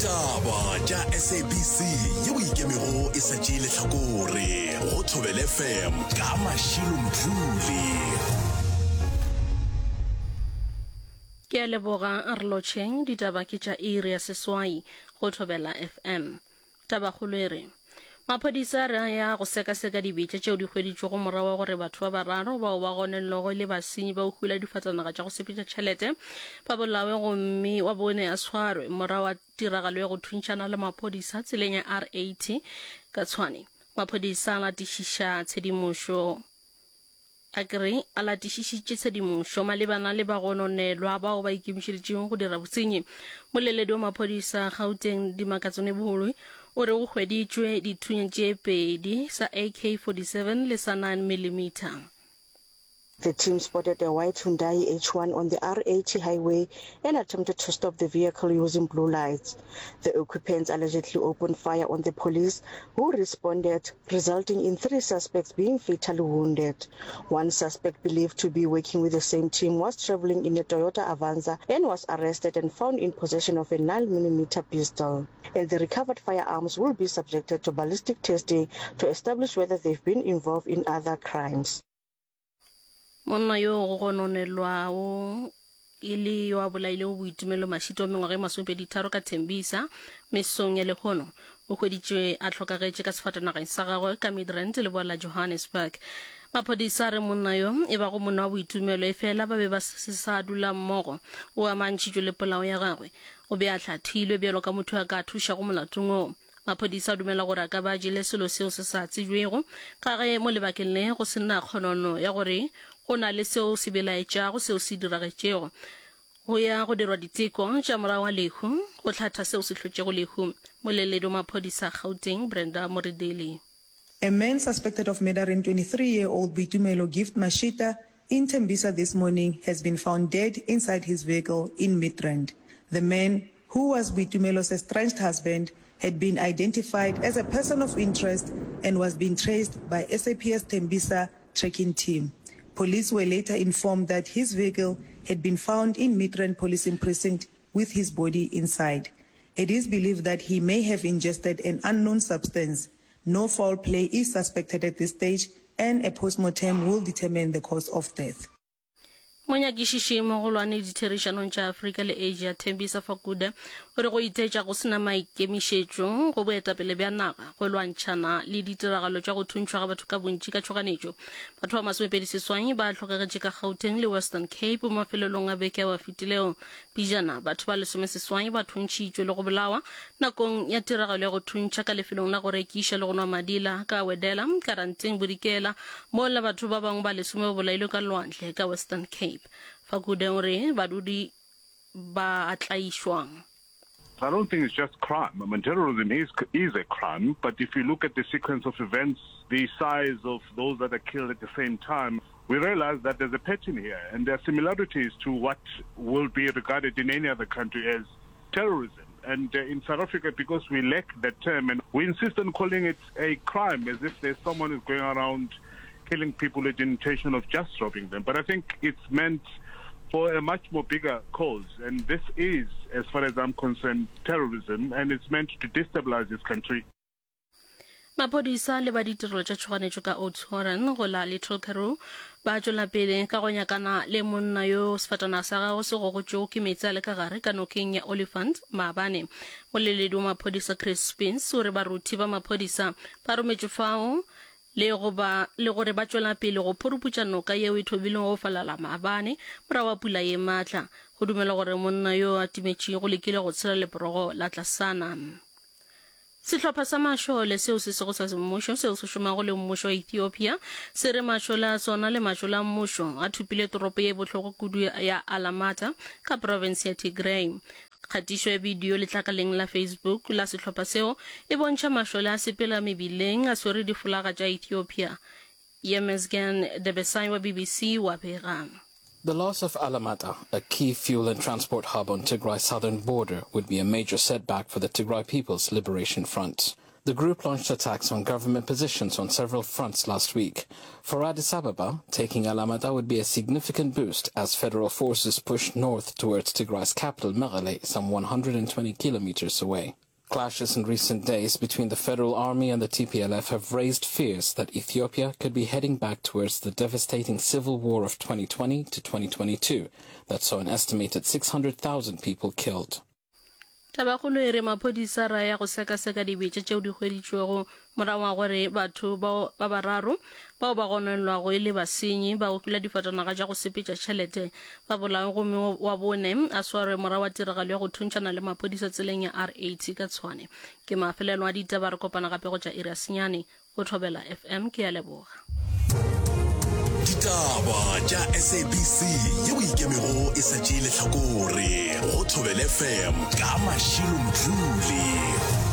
Ditaba tša SABC yeo ikemego e šetše lehlakore go Thobela FM ka Mashilo Mthuli. Ke a leboga Arlocheng, ditaba ke tša iri ya seswai go Thobela FM. Taba kgolwere. Maphodisa re ya go seka-seka dibetša tšeo di hweditšwe go morago gore batho ba bararo bao ba gonellogo le basenyi ba hwila difatsanaga tša go sepetša tšhelete ba bolawe gomme wa bone a sware morago wa tiragalo ya go thuntšhana le maphodisa tseleng ya R80 ka tshwane. Maphodisa a latišiša tshedimošo a latišišitše tshedimošo malebana le bagononelwa bao ba ikemišeditšeng go dira bosenyi. Moleledi wa maphodisa Gauteng Dimakatsone Boholo o re go hweditšwe dithunya tše pedi sa AK-47 le sa 9mm. The team spotted a white Hyundai H1 on the R80 highway and attempted to stop the vehicle using blue lights. The occupants allegedly opened fire on the police, who responded, resulting in 3 suspects being fatally wounded. One suspect, believed to be working with the same team, was traveling in a Toyota Avanza and was arrested and found in possession of a 9mm pistol. And the recovered firearms will be subjected to ballistic testing to establish whether they've been involved in other crimes. Monna yo go gononelwao ile yo a bolaile go boitumelo mashito mengwaga e 23 ka Tembisa mesong ya lekgono o hweditšwe a tlhokagetše ka sefatanageng sa gagwe ka Midrand le bola Johannesburg. Maphodisa re monna yo e ba go monna wa boitumelo e fela ba be ba se sa dula mmogo o amantšitšwe le polao ya gagwe o be a hlathilwe bjalo ka motho a ka thuša go molatong o. Maphodisa dumela gore a ka ba jele selo seo se sa tsejwego ka ge mo lebakeng le go se nna kgonono ya gore go na le seo se belaetšago seo se diragetšego go ya go dirwa diteko tša morago wa lehu go hlatha seo se hlotšego lehu. Moleledi wa maphodisa Gauteng Brenda Morideli. A man suspected of murdering 23-year-old Bitumelo Gift Mashita in Tembisa this morning has been found dead inside his vehicle in Midrand. The man, who was Bitumelo's estranged husband, had been identified as a person of interest and was being traced by SAPS Tembisa tracking team. Police were later informed that his vehicle had been found in Midrand Police Precinct with his body inside. It is believed that he may have ingested an unknown substance. No foul play is suspected at this stage, and a post-mortem will determine the cause of death. Monyakišiši mogolwane ditherišanong tša Afrika le Asia Thembisa Fakude o re go itetša go sena maikemišetšo go boetapele bja naga go lwantšhana le ditiragalo tša go thuntšhwa ga batho ka bontši ka tšhoganetšo. Batho ba 28 ba hlokagetše ka Gauteng le Western Cape mo mafelelong a beke wa fetilego. Pijana batho ba 18 ba thuntšitšwe le go bolawa nakong ya tiragalo ya go thuntšha ka lefelong la go rekiša le go nwa madila ka Wedela Karanteng Bodikela mo le batho ba bangwe ba 10 ba bolailwe ka lwantle ka Western Cape. Fakude o re badudi ba atlaišwang. I don't think it's just crime. I mean, terrorism is a crime, but if you look at the sequence of events, the size of those that are killed at the same time, we realize that there's a pattern here, and there are similarities to what will be regarded in any other country as terrorism. And in South Africa, because we lack that term, and we insist on calling it a crime, as if there's someone who's going around killing people with the intention of just robbing them. But I think it's meant for a much more bigger cause, and this is, as far as I'm concerned, terrorism, and it's meant to destabilize this country. Maphodisa le ba ditirelo tša tšhoganetšo ka Oudtshoorn go la Little Karoo ba tšwela pele ka go nyakana le monna yo sefatanaga sa gagwe se gogotšego ke metsi a le ka gare ka nokeng ya Oliphant maabane. Moleledi wa maphodisa Chris Spence o re baruti ba maphodisa ba rometšwe fao le gore ba tšwela pele go phuruputša noka yeo e thobileng go falala maabane morago wa pula ye maatla. Go dumela gore monna yo a timetše go lekile go tshela leporogo la Tlasana. Sehlopha sa mašole seo se sego sa mmušo seo se šomago le mmušo wa Ethiopia se re mašole a sona le mašole a mmušo a thupile toropo ye bohloko kudu ya Alamata ka province ya Tigray. Kgatišo ya video letlakaleng la Facebook la sehlopha seo e bontšha mašole a sepela mebileng a swere difolaga tša Ethiopia. Yemezgan Debesai wa BBC wa bega. The loss of Alamata, a key fuel and transport hub on Tigray's southern border, would be a major setback for the Tigray People's Liberation Front. The group launched attacks on government positions on several fronts last week. For Addis Ababa, taking Alamada would be a significant boost as federal forces push north towards Tigray's capital, Mekelle, some 120 kilometers away. Clashes in recent days between the federal army and the TPLF have raised fears that Ethiopia could be heading back towards the devastating civil war of 2020 to 2022 that saw an estimated 600,000 people killed. Tabakgolo e re maphodisa ra ya go sekaseka dibetše tšeo di hweditšwego morago ga gore batho ba bararo bao ba gonelwago e le basenyi ba utlwila difatanaga tša go sepetša tšhelete ba bolaong gomme wa bone a sware morago wa tiragalo ya go thuntšana le maphodisa tseleng ya R80 ka tshwane ke mafelelo a ditaba re kopana gape go tša area senyane go Thobela FM ke ya leboga. Ditaba tša SABC yeo ikemego e sa tšeile hlakore go Thobela FM ka Mashilo Mdluli.